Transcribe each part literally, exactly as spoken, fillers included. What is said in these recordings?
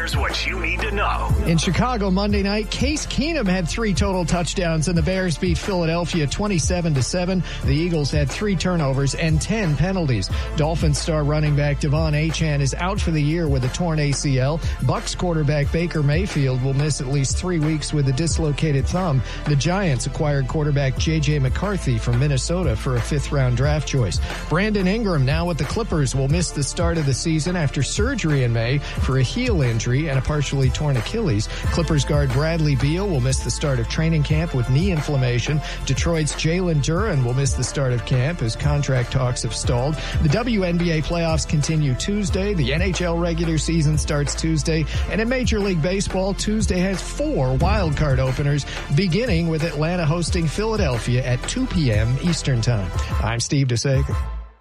Here's what you need to know. In Chicago Monday night, Case Keenum had three total touchdowns, and the Bears beat Philadelphia twenty-seven to seven. The Eagles had three turnovers and ten penalties. Dolphins star running back Devon Achane is out for the year with a torn A C L. Bucks quarterback Baker Mayfield will miss at least three weeks with a dislocated thumb. The Giants acquired quarterback J J McCarthy from Minnesota for a fifth-round draft choice. Brandon Ingram, now with the Clippers, will miss the start of the season after surgery in May for a heel injury and a partially torn Achilles. Clippers guard Bradley Beal will miss the start of training camp with knee inflammation. Detroit's Jalen Duren will miss the start of camp as contract talks have stalled. The W N B A playoffs continue Tuesday. The N H L regular season starts Tuesday. And in Major League Baseball, Tuesday has four wild card openers, beginning with Atlanta hosting Philadelphia at two p.m. Eastern Time. I'm Steve DeSager.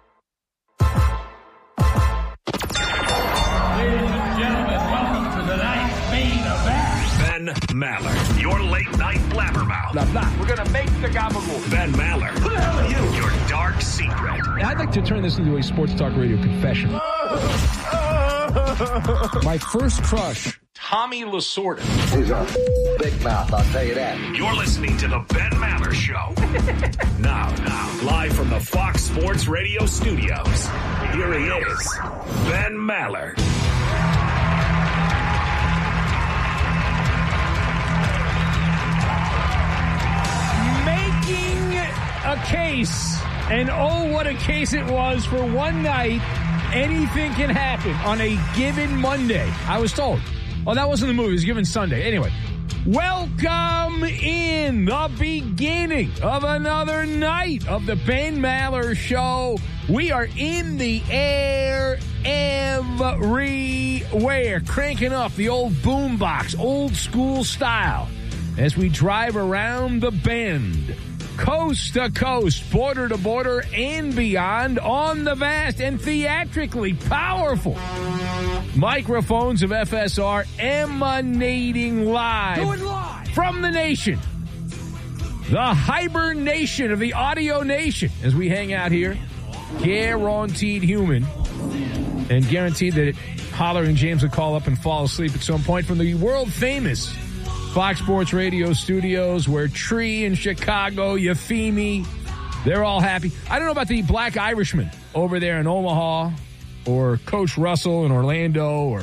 Ben Maller, your late night blabbermouth. Blah, blah. We're going to make the gabagool. Ben Maller. Who the hell are you? Your dark secret. I'd like to turn this into a sports talk radio confession. My first crush, Tommy Lasorda. He's a big mouth, I'll tell you that. You're listening to the Ben Maller Show. now, now, live from the Fox Sports Radio studios. Here he is, Ben Maller. A case, and oh, what a case it was for one night. Anything can happen on a given Monday, I was told. Oh, that wasn't the movie. It was given Sunday. Anyway, welcome in the beginning of another night of the Ben Maller Show. We are in the air everywhere, cranking up the old boombox, old school style, as we drive around the bend. Coast to coast, border to border, and beyond on the vast and theatrically powerful microphones of F S R, emanating live, Do it live from the nation, the hibernation of the audio nation, as we hang out here, guaranteed human, and guaranteed that it, Hollering James will call up and fall asleep at some point from the world-famous Fox Sports Radio studios, where Tree in Chicago, Euphemie, they're all happy. I don't know about the Black Irishman over there in Omaha, or Coach Russell in Orlando, or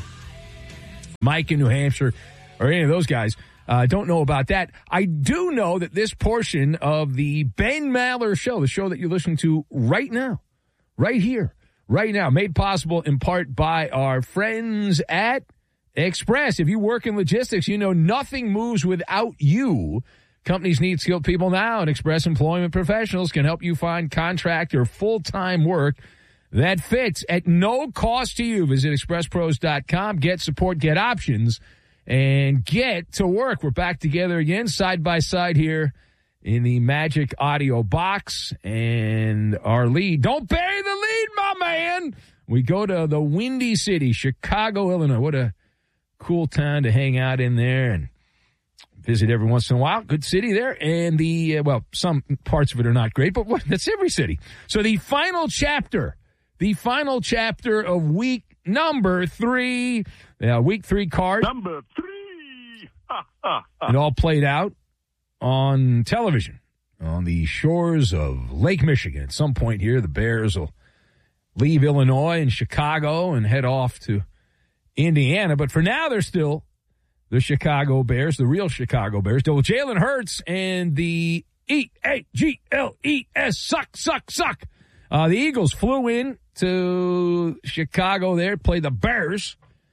Mike in New Hampshire, or any of those guys. I uh, don't know about that. I do know that this portion of the Ben Maller Show, the show that you're listening to right now, right here, right now, made possible in part by our friends at Express. If you work in logistics, you know nothing moves without you. Companies need skilled people now, and Express Employment Professionals can help you find contract or full-time work that fits at no cost to you. Visit express pros dot com, get support, get options, and get to work. We're back together again, side by side here in the Magic Audio box, and our lead. Don't bury the lead, my man! We go to the Windy City, Chicago, Illinois. What a cool town to hang out in there and visit every once in a while. Good city there. And the, uh, well, some parts of it are not great, but what, that's every city. So the final chapter, the final chapter of week number three, uh, week three card. Number three. It all played out on television on the shores of Lake Michigan. At some point here, the Bears will leave Illinois and Chicago and head off to Indiana, but for now, they're still the Chicago Bears, the real Chicago Bears. Still with Jalen Hurts and the E A G L E S, suck, suck, suck. Uh, the Eagles flew in to Chicago there, played the Bears,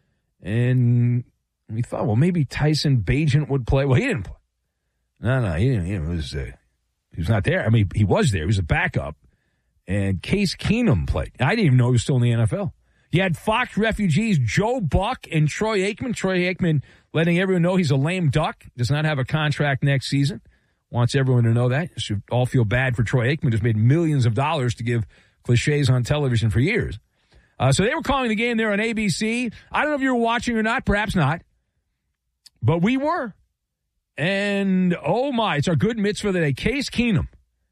and we thought, well, maybe Tyson Bagent would play. Well, he didn't play. No, no, he didn't. He was, uh, he was not there. I mean, he was there. He was a backup, and Case Keenum played. I didn't even know he was still in the N F L. You had Fox refugees Joe Buck and Troy Aikman. Troy Aikman letting everyone know he's a lame duck, does not have a contract next season. Wants everyone to know that. You should all feel bad for Troy Aikman, just made millions of dollars to give cliches on television for years. Uh, so they were calling the game there on A B C. I don't know if you were watching or not, perhaps not. But we were. And, oh my, it's our good mitzvah today. Case Keenum,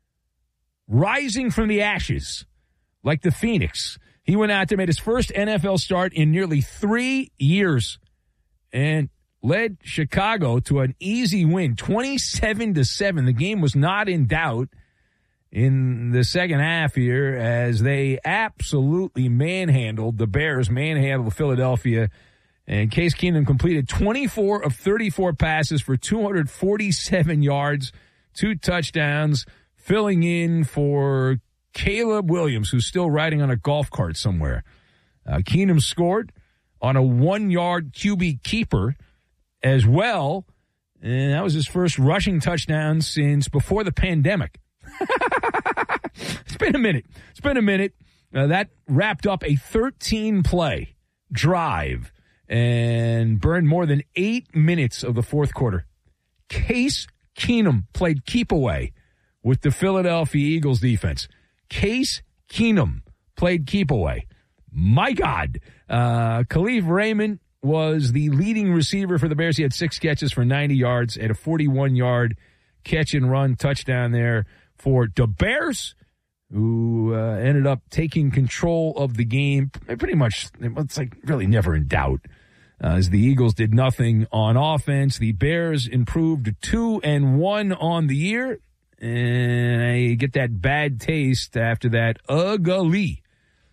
rising from the ashes like the phoenix. He went out there, made his first N F L start in nearly three years. and led Chicago to an easy win, twenty-seven to seven. The game was not in doubt in the second half here as they absolutely manhandled the Bears, manhandled Philadelphia. And Case Keenum completed twenty-four of thirty-four passes for two hundred forty-seven yards, two touchdowns, filling in for Caleb Williams, who's still riding on a golf cart somewhere. Uh, Keenum scored on a one-yard Q B keeper as well, and that was his first rushing touchdown since before the pandemic. It's been a minute. It's been a minute. Uh, that wrapped up a thirteen-play drive and burned more than eight minutes of the fourth quarter. Case Keenum played keep away with the Philadelphia Eagles defense. Case Keenum played keep away. My God. Uh, Khalif Raymond was the leading receiver for the Bears. He had six catches for ninety yards and a forty-one-yard catch and run touchdown there for the Bears, who uh, ended up taking control of the game. Pretty much, it's like really never in doubt. Uh, as the Eagles did nothing on offense, the Bears improved to two and one on the year, and I get that bad taste after that ugly,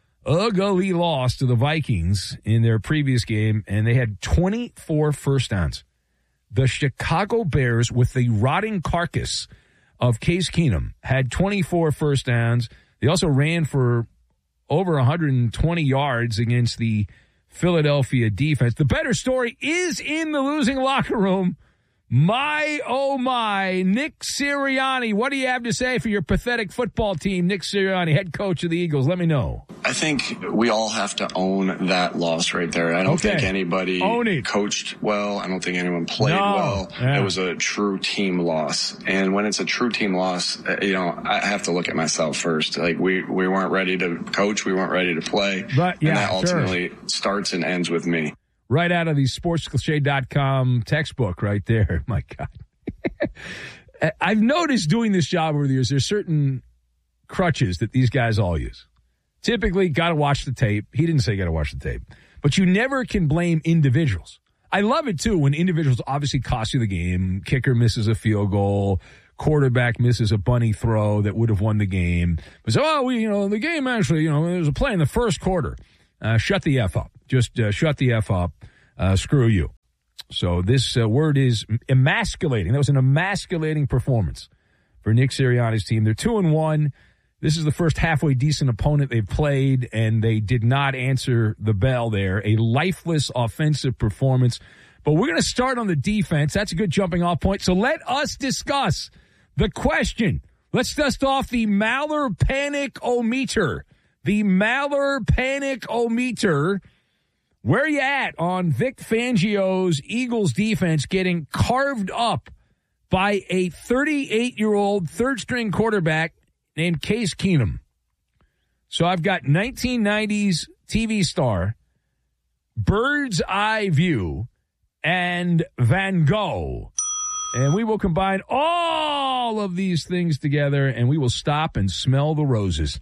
ugly loss to the Vikings in their previous game, and they had twenty-four first downs. The Chicago Bears, with the rotting carcass of Case Keenum, had twenty-four first downs. They also ran for over one hundred twenty yards against the Philadelphia defense. The better story is in the losing locker room. My, oh my, Nick Sirianni. What do you have to say for your pathetic football team, Nick Sirianni, head coach of the Eagles? Let me know. I think we all have to own that loss right there. I don't Okay. think anybody Own it. coached well. I don't think anyone played No. well. Yeah. It was a true team loss. And when it's a true team loss, uh, you know, I have to look at myself first. Like, we, we weren't ready to coach. We weren't ready to play. But, yeah, and that sure. ultimately starts and ends with me. Right out of the sports cliche dot com textbook right there. My God. I've noticed doing this job over the years, there's certain crutches that these guys all use. Typically, got to watch the tape. He didn't say got to watch the tape. But you never can blame individuals. I love it, too, when individuals obviously cost you the game. Kicker misses a field goal. Quarterback misses a bunny throw that would have won the game. But so, oh, we, you know, the game actually, you know, there was a play in the first quarter. Uh, shut the F up. Just uh, shut the F up. Uh, screw you. So this uh, word is emasculating. That was an emasculating performance for Nick Sirianni's team. They're two and one. This is the first halfway decent opponent they've played, and they did not answer the bell there. A lifeless offensive performance. But we're going to start on the defense. That's a good jumping off point. So let us discuss the question. Let's dust off the Maller Panic-O-Meter. The Maller Panic-O-Meter. Where are you at on Vic Fangio's Eagles defense getting carved up by a thirty-eight-year-old third-string quarterback named Case Keenum? So I've got nineteen nineties T V star, Bird's Eye View, and Van Gogh. And we will combine all of these things together, and we will stop and smell the roses.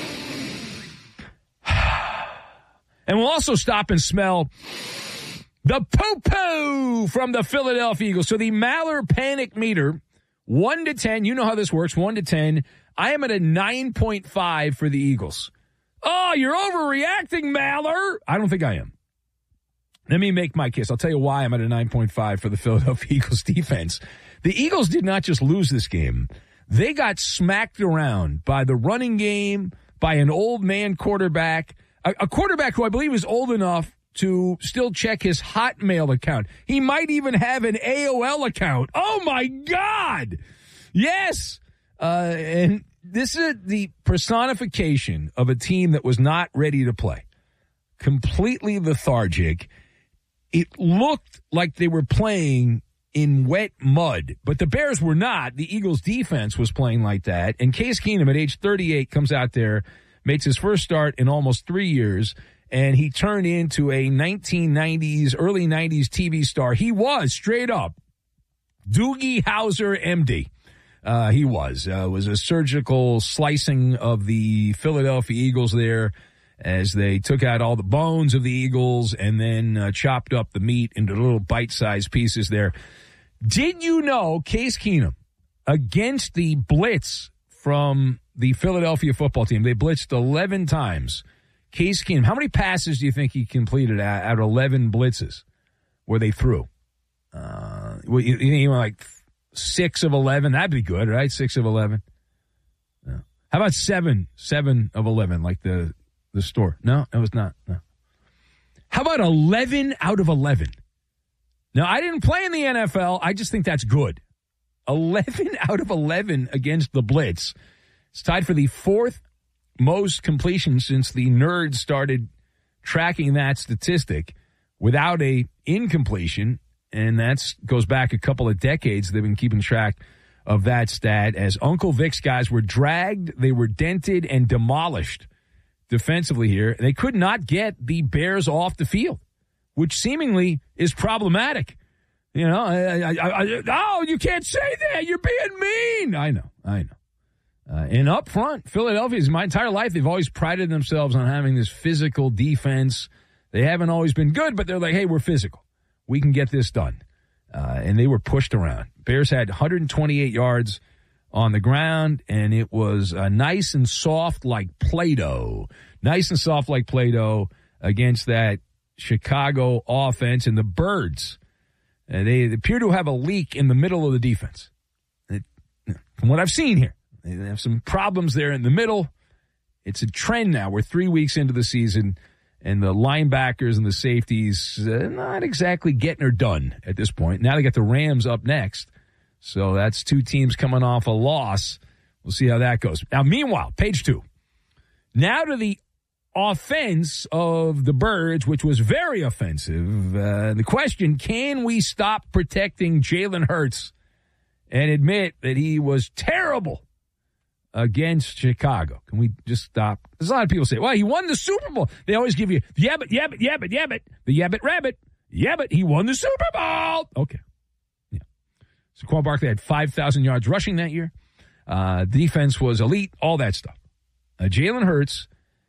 And we'll also stop and smell the poo-poo from the Philadelphia Eagles. So the Maller Panic Meter, one to ten. You know how this works, one to ten. I am at a nine point five for the Eagles. Oh, you're overreacting, Maller. I don't think I am. Let me make my case. I'll tell you why I'm at a nine point five for the Philadelphia Eagles defense. The Eagles did not just lose this game. They got smacked around by the running game, by an old man quarterback, a, a quarterback who I believe is old enough to still check his Hotmail account. He might even have an A O L account. Oh, my God. Yes. Uh, and this is the personification of a team that was not ready to play. Completely lethargic. It looked like they were playing in wet mud, but the Bears were not. The Eagles defense was playing like that. And Case Keenum at age thirty-eight comes out there, makes his first start in almost three years, and he turned into a nineteen nineties, early nineties T V star. He was, straight up, Doogie Howser, M D. Uh, he was. Uh, was a surgical slicing of the Philadelphia Eagles there as they took out all the bones of the Eagles and then uh, chopped up the meat into little bite-sized pieces there. Did you know Case Keenum, against the blitz from the Philadelphia football team, they blitzed eleven times. Case Keenum, how many passes do you think he completed out of eleven blitzes where they threw? Uh, you, you know, like six of eleven. That'd be good, right? Six of eleven. No. How about seven? Seven of eleven, like the the store. No, it was not. No. How about eleven out of eleven? Now, I didn't play in the N F L. I just think that's good. eleven out of eleven against the blitz. It's tied for the fourth most completion since the Nerds started tracking that statistic without a incompletion, and that goes back a couple of decades. They've been keeping track of that stat as Uncle Vic's guys were dragged, they were dented and demolished defensively here. They could not get the Bears off the field, which seemingly is problematic. You know, I, I, I, oh, you can't say that. You're being mean. I know, I know. Uh, and up front, Philadelphia's my entire life, they've always prided themselves on having this physical defense. They haven't always been good, but they're like, hey, we're physical. We can get this done. Uh, and they were pushed around. Bears had one hundred twenty-eight yards on the ground, and it was uh, nice and soft like Play-Doh. Nice and soft like Play-Doh against that Chicago offense. And the Birds, uh, they appear to have a leak in the middle of the defense. It, from what I've seen here, they have some problems there in the middle. It's a trend now. We're three weeks into the season, and the linebackers and the safeties uh, not exactly getting her done at this point. Now they got the Rams up next. So that's two teams coming off a loss. We'll see how that goes. Now, meanwhile, page two. Now to the offense of the Birds, which was very offensive. Uh, the question, can we stop protecting Jalen Hurts and admit that he was terrible against Chicago? Can we just stop? There's a lot of people say, well, he won the Super Bowl. They always give you, yabbit, yabbit, yabbit, yabbit, the yabbit rabbit, yabbit, he won the Super Bowl. Okay. Yeah. Saquon Barkley had five thousand yards rushing that year. Uh, the defense was elite, all that stuff. Uh, Jalen Hurts,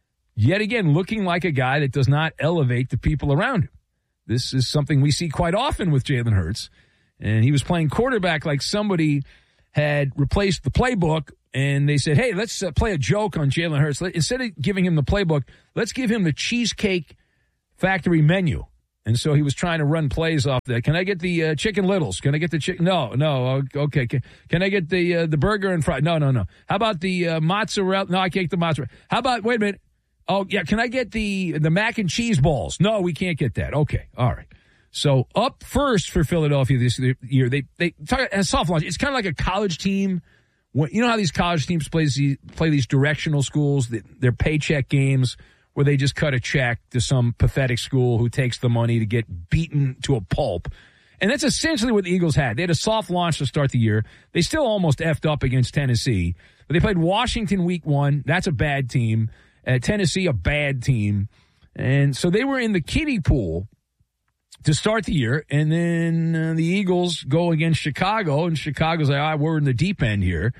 yet again, looking like a guy that does not elevate the people around him. This is something we see quite often with Jalen Hurts. And he was playing quarterback like somebody had replaced the playbook, and they said, hey, let's uh, play a joke on Jalen Hurts. Instead of giving him the playbook, let's give him the Cheesecake Factory menu. And so he was trying to run plays off that. Can I get the uh, chicken littles? Can I get the chicken? No, no. Okay. Can, can I get the uh, the burger and fry? No, no, no. How about the uh, mozzarella? No, I can't get the mozzarella. How about, wait a minute. Oh, yeah. Can I get the the mac and cheese balls? No, we can't get that. Okay. All right. So up first for Philadelphia this year, they they talk a soft launch. It's kind of like a college team. When, you know how these college teams play these, play these directional schools, their paycheck games, where they just cut a check to some pathetic school who takes the money to get beaten to a pulp. And that's essentially what the Eagles had. They had a soft launch to start the year. They still almost effed up against Tennessee. But they played Washington week one. That's a bad team. Uh, Tennessee, a bad team. And so they were in the kiddie pool to start the year. And then uh, the Eagles go against Chicago. And Chicago's like, all right, we're in the deep end here.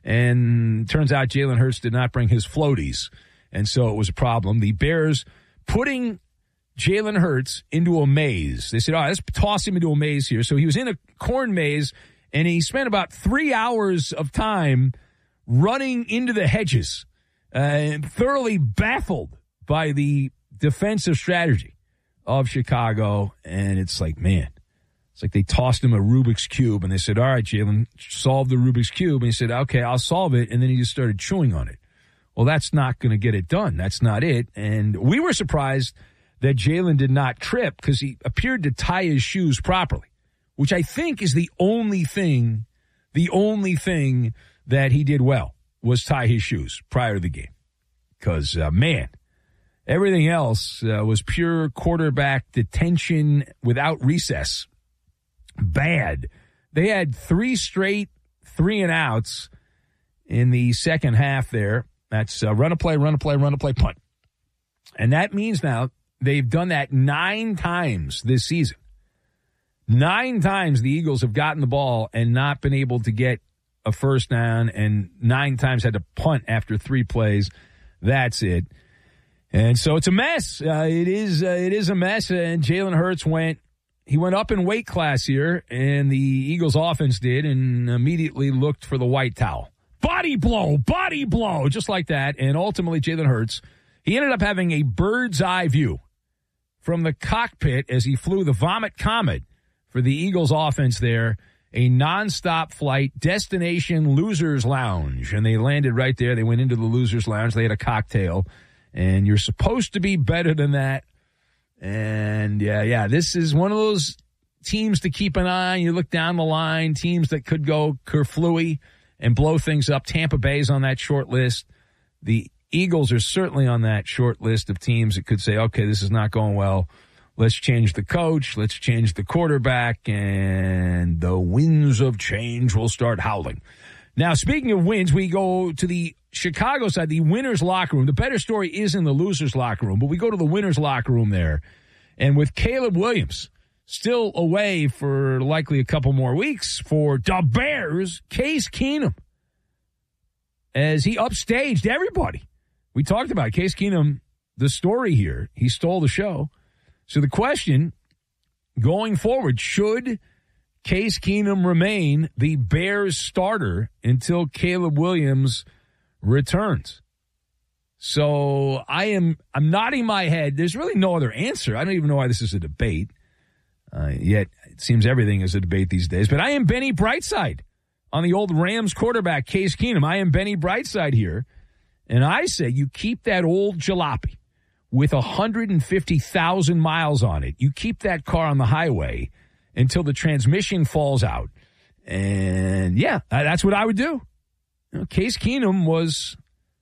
And turns out Jalen Hurts did not bring his floaties. And so it was a problem. The Bears putting Jalen Hurts into a maze. They said, all right, let's toss him into a maze here. So he was in a corn maze, and he spent about three hours of time running into the hedges, uh, thoroughly baffled by the defensive strategy of Chicago. And it's like, man, it's like they tossed him a Rubik's Cube, and they said, all right, Jalen, solve the Rubik's Cube. And he said, okay, I'll solve it. And then he just started chewing on it. Well, that's not going to get it done. That's not it. And we were surprised that Jalen did not trip because he appeared to tie his shoes properly, which I think is the only thing, the only thing that he did well was tie his shoes prior to the game. Because, uh, man, everything else uh, was pure quarterback detention without recess. Bad. They had three straight three and outs in the second half there. That's uh, run a play, run a play, run a play, punt. And that means now they've done that nine times this season. Nine times the Eagles have gotten the ball and not been able to get a first down, and nine times had to punt after three plays. That's it. And so it's a mess. Uh, it is uh, it is a mess. And Jalen Hurts went he went up in weight class here, and the Eagles offense did, and immediately looked for the white towel. Body blow, body blow, just like that. And ultimately, Jalen Hurts, he ended up having a bird's eye view from the cockpit as he flew the Vomit Comet for the Eagles offense there. A nonstop flight, destination Losers Lounge. And they landed right there. They went into the Losers Lounge. They had a cocktail. And you're supposed to be better than that. And, yeah, yeah, this is one of those teams to keep an eye on. You look down the line, teams that could go kerflooey and blow things up. Tampa Bay's on that short list. The Eagles are certainly on that short list of teams that could say, okay, this is not going well. Let's change the coach. Let's change the quarterback. And the winds of change will start howling. Now, speaking of wins, we go to the Chicago side, the winners' locker room. The better story is in the losers' locker room, but we go to the winners' locker room there. And with Caleb Williams still away for likely a couple more weeks for the Bears, Case Keenum, as he upstaged everybody. We talked about Case Keenum, the story here. He stole the show. So the question going forward, should Case Keenum remain the Bears starter until Caleb Williams returns? So I am I'm nodding my head. There's really no other answer. I don't even know why this is a debate. Uh, yet it seems everything is a debate these days. But I am Benny Brightside on the old Rams quarterback, Case Keenum. I am Benny Brightside here. And I say you keep that old jalopy with one hundred fifty thousand miles on it. You keep that car on the highway until the transmission falls out. And, yeah, that's what I would do. You know, Case Keenum was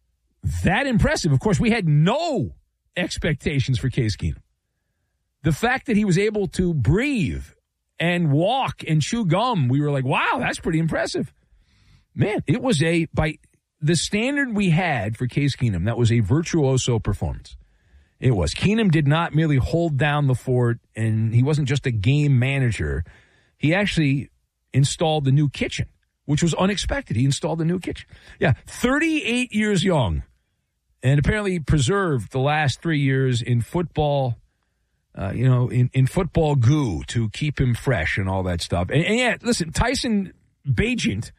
that impressive. Of course, we had no expectations for Case Keenum. The fact that he was able to breathe and walk and chew gum, we were like, wow, that's pretty impressive. Man, it was a, by the standard we had for Case Keenum, that was a virtuoso performance. It was. Keenum did not merely hold down the fort, and he wasn't just a game manager. He actually installed the new kitchen, which was unexpected. He installed the new kitchen. Yeah, thirty-eight years young, and apparently preserved the last three years in football, uh, you know, in, in football goo to keep him fresh and all that stuff. And, and yeah, listen, Tyson Bagent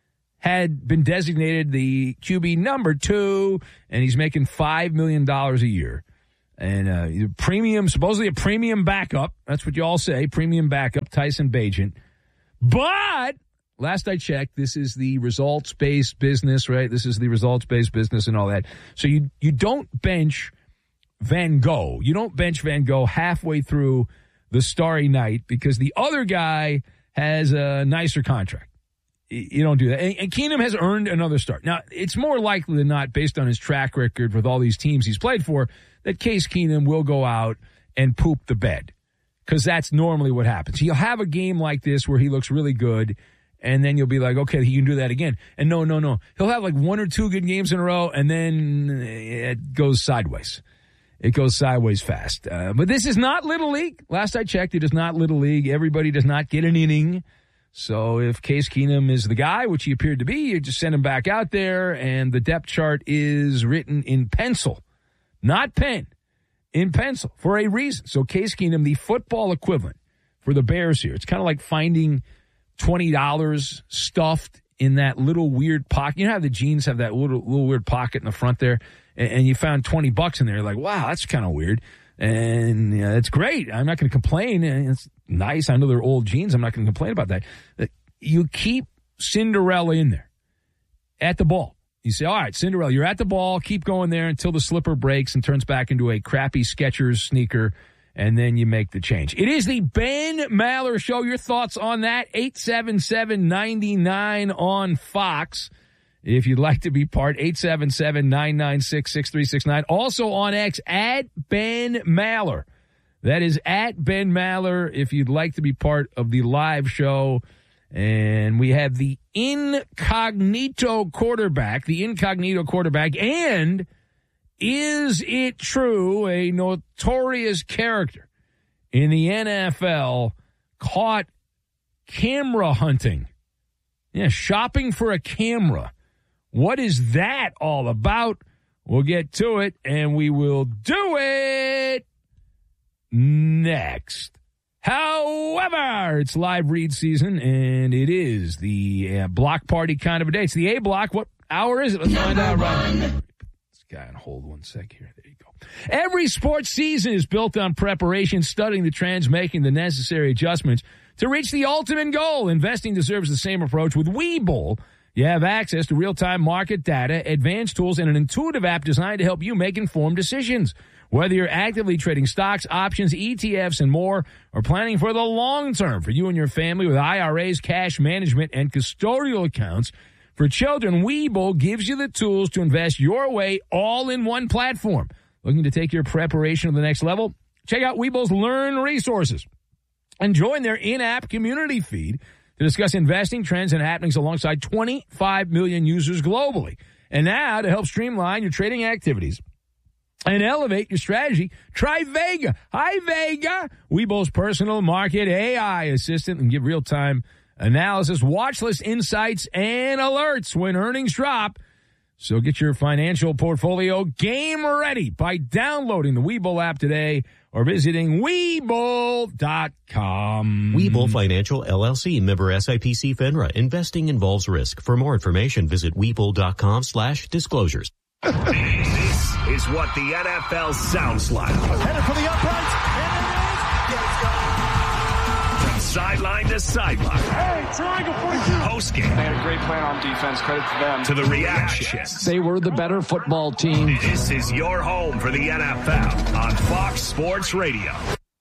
had been designated the Q B number two, and he's making five million dollars a year. And uh, premium, supposedly a premium backup. That's what you all say, premium backup, Tyson Bagent. But last I checked, this is the results-based business, right? This is the results-based business and all that. So you you don't bench Van Gogh. You don't bench Van Gogh halfway through the Starry Night because the other guy has a nicer contract. You don't do that. And, and Keenum has earned another start. Now, it's more likely than not, based on his track record with all these teams he's played for, that Case Keenum will go out and poop the bed, because that's normally what happens. He'll have a game like this where he looks really good, and then you'll be like, okay, he can do that again. And no, no, no. He'll have like one or two good games in a row, and then it goes sideways. It goes sideways fast. Uh, but this is not Little League. Last I checked, it is not Little League. Everybody does not get an inning. So if Case Keenum is the guy, which he appeared to be, you just send him back out there, and the depth chart is written in pencil, not pen, in pencil, for a reason. So Case Keenum, the football equivalent for the Bears here. It's kind of like finding twenty dollars stuffed in that little weird pocket. You know how the jeans have that little little weird pocket in the front there, and, and you found twenty bucks in there. You're like, wow, that's kind of weird. And yeah, it's great. I'm not going to complain. It's nice. I know they're old jeans. I'm not going to complain about that. You keep Cinderella in there at the ball. You say, all right, Cinderella, you're at the ball. Keep going there until the slipper breaks and turns back into a crappy Skechers sneaker, and then you make the change. It is the Ben Maller Show. Your thoughts on that? eight seven seven, nine nine on Fox. If you'd like to be part, eight seven seven, nine nine six, six three six nine. Also on X, at Ben Maller. That is at Ben Maller if you'd like to be part of the live show. And we have the incognito quarterback, the incognito quarterback, and is it true a notorious character in the N F L caught camera hunting? Yeah, shopping for a camera. What is that all about? We'll get to it, and we will do it next. However, it's live read season, and it is the uh, block party kind of a day. It's the A block. What hour is it? Let's find out right now. This guy on hold one sec here. There you go. Every sports season is built on preparation, studying the trends, making the necessary adjustments to reach the ultimate goal. Investing deserves the same approach with Webull. You have access to real-time market data, advanced tools, and an intuitive app designed to help you make informed decisions. Whether you're actively trading stocks, options, E T Fs, and more, or planning for the long term for you and your family with I R As, cash management, and custodial accounts, for children, Webull gives you the tools to invest your way all in one platform. Looking to take your preparation to the next level? Check out Webull's Learn resources and join their in-app community feed to discuss investing trends and happenings alongside twenty-five million users globally. And now, to help streamline your trading activities and elevate your strategy, try Vega. Hi, Vega. Webull's personal market A I assistant, and give real-time analysis, watch list insights, and alerts when earnings drop. So get your financial portfolio game ready by downloading the Webull app today or visiting Webull dot com. Webull Financial, L L C, member S I P C FINRA. Investing involves risk. For more information, visit Webull dot com slash disclosures. This is what the N F L sounds like. Headed for the uprights, and it is. From sideline to sideline. Hey, triangle forty-two. Post game. They had a great plan on defense. Credit to them. To the reactions. They were the better football team. This is your home for the N F L on Fox Sports Radio.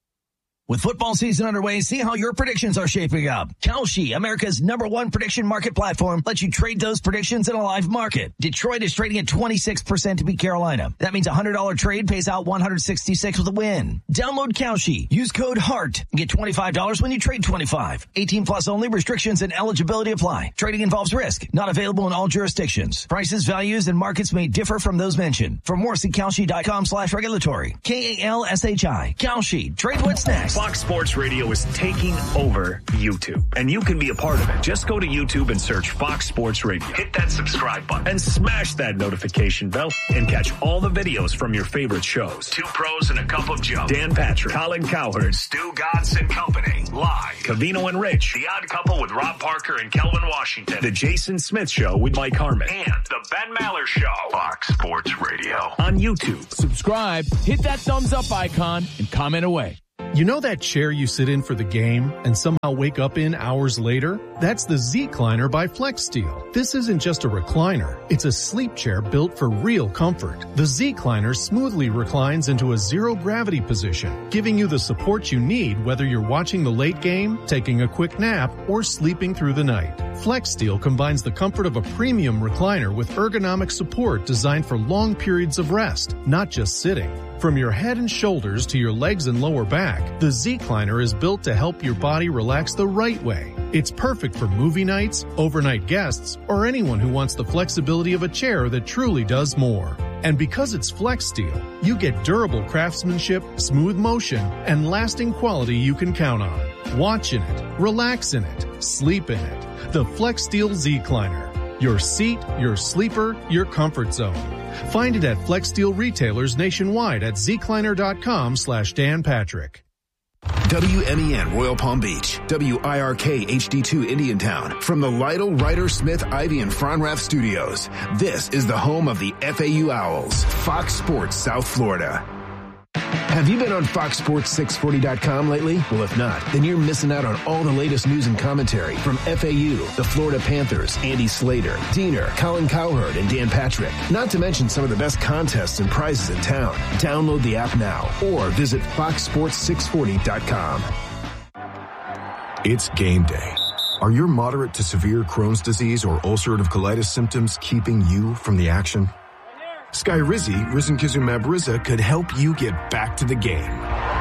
With football season underway, see how your predictions are shaping up. Kalshi, America's number one prediction market platform, lets you trade those predictions in a live market. Detroit is trading at twenty-six percent to beat Carolina. That means a one hundred dollars trade pays out one hundred sixty-six with a win. Download Kalshi. Use code HEART and get twenty-five dollars when you trade twenty-five. eighteen plus only. Restrictions and eligibility apply. Trading involves risk. Not available in all jurisdictions. Prices, values, and markets may differ from those mentioned. For more, see Kalshi dot com slash regulatory. K A L S H I. Kalshi. Trade what's next. Fox Sports Radio is taking over YouTube, and you can be a part of it. Just go to YouTube and search Fox Sports Radio. Hit that subscribe button and smash that notification bell and catch all the videos from your favorite shows. Two Pros and a Cup of Joe. Dan Patrick, Colin Cowherd, Stu Godson Company. Live. Cavino and Rich. The Odd Couple with Rob Parker and Kelvin Washington. The Jason Smith Show with Mike Harmon. And The Ben Maller Show. Fox Sports Radio. On YouTube. Subscribe, hit that thumbs up icon, and comment away. You know that chair you sit in for the game and somehow wake up in hours later? That's the Z-Cliner by FlexSteel. This isn't just a recliner. It's a sleep chair built for real comfort. The Z-Cliner smoothly reclines into a zero-gravity position, giving you the support you need whether you're watching the late game, taking a quick nap, or sleeping through the night. FlexSteel combines the comfort of a premium recliner with ergonomic support designed for long periods of rest, not just sitting. From your head and shoulders to your legs and lower back, the Z-Cliner is built to help your body relax the right way. It's perfect for movie nights, overnight guests, or anyone who wants the flexibility of a chair that truly does more. And because it's FlexSteel, you get durable craftsmanship, smooth motion, and lasting quality you can count on. Watch in it, relax in it, sleep in it. The FlexSteel Z-Cliner. Your seat, your sleeper, your comfort zone. Find it at FlexSteel retailers nationwide at zcliner.com slash Dan Patrick. W M E N Royal Palm Beach, W I R K H D two Indiantown. From the Lytle, Ryder, Smith, Ivy, and Fronrath studios, this is the home of the F A U Owls, Fox Sports South Florida. Have you been on Fox Sports six forty dot com lately? Well, if not, then you're missing out on all the latest news and commentary from F A U, the Florida Panthers, Andy Slater, Diener, Colin Cowherd, and Dan Patrick. Not to mention some of the best contests and prizes in town. Download the app now or visit fox sports six forty dot com. It's game day. Are your moderate to severe Crohn's disease or ulcerative colitis symptoms keeping you from the action? Skyrizi, risankizumab Riza, could help you get back to the game.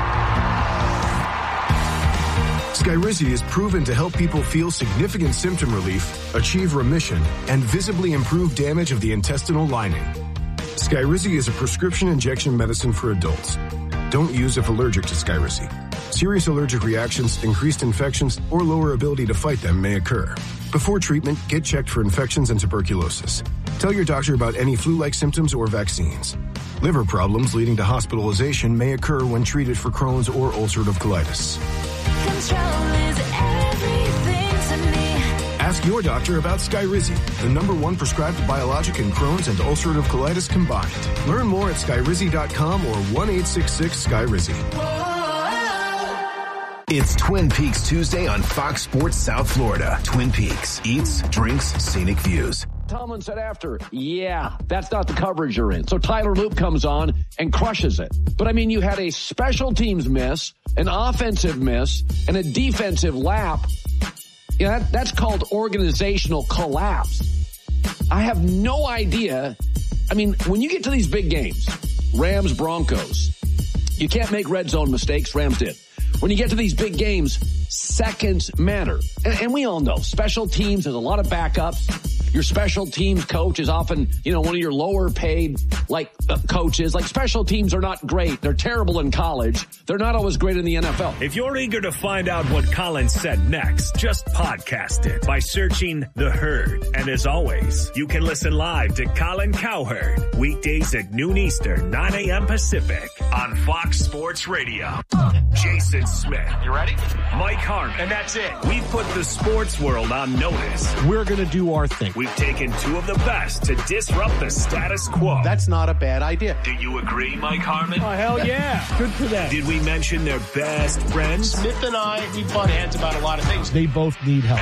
Skyrizi is proven to help people feel significant symptom relief, achieve remission, and visibly improve damage of the intestinal lining. Skyrizi is a prescription injection medicine for adults. Don't use if allergic to Skyrizi. Serious allergic reactions, increased infections, or lower ability to fight them may occur. Before treatment, get checked for infections and tuberculosis. Tell your doctor about any flu-like symptoms or vaccines. Liver problems leading to hospitalization may occur when treated for Crohn's or ulcerative colitis. Control is everything to me. Ask your doctor about Skyrizi, the number one prescribed biologic in Crohn's and ulcerative colitis combined. Learn more at skyrizi dot com or one eight six six Skyrizi. It's Twin Peaks Tuesday on Fox Sports South Florida. Twin Peaks, eats, drinks, scenic views. Tomlin said after, yeah, that's not the coverage you're in. So Tyler Loop comes on and crushes it. But, I mean, you had a special teams miss, an offensive miss, and a defensive lap. You know, that, that's called organizational collapse. I have no idea. I mean, when you get to these big games, Rams, Broncos, you can't make red zone mistakes. Rams did. When you get to these big games, seconds matter. And, and we all know special teams, there's a lot of backups. Your special teams coach is often, you know, one of your lower paid, like, uh, coaches. Like, special teams are not great. They're terrible in college. They're not always great in the N F L. If you're eager to find out what Colin said next, just podcast it by searching The Herd. And as always, you can listen live to Colin Cowherd weekdays at noon Eastern, nine a.m. Pacific on Fox Sports Radio. Jason Smith. You ready? Mike Harmon. And that's it. We put the sports world on notice. We're going to do our thing. We've taken two of the best to disrupt the status quo. That's not a bad idea. Do you agree, Mike Harmon? Oh, hell yeah. Good for them. Did we mention their best friends? Smith and I, we butt heads about a lot of things. They both need help.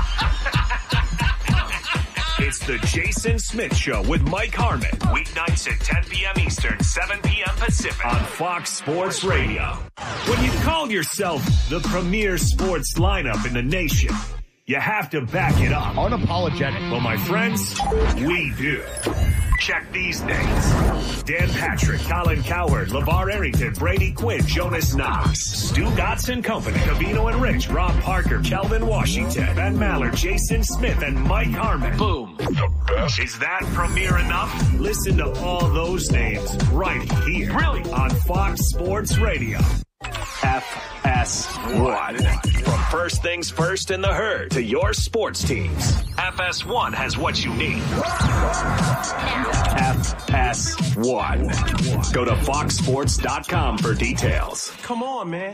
It's the Jason Smith Show with Mike Harmon. Weeknights at ten p.m. Eastern, seven p.m. Pacific on Fox Sports Radio. When you call yourself the premier sports lineup in the nation, you have to back it up. Unapologetic. Well, my friends, we do. Check these names. Dan Patrick, Colin Cowherd, LeVar Arrington, Brady Quinn, Jonas Knox, Stu Gotts and Company, Cavino and Rich, Rob Parker, Kelvin Washington, Ben Maller, Jason Smith, and Mike Harmon. Boom. The best. Is that premiere enough? Listen to all those names right here. Really? On Fox Sports Radio. F S one. From First Things First in the Herd to your sports teams, F S one has what you need. F S one. Go to fox sports dot com for details. Come on, man.